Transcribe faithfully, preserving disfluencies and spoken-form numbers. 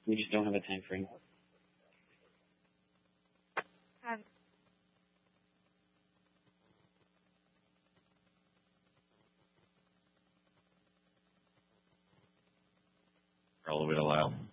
We just don't have a time frame. Um, All the way to Lyle.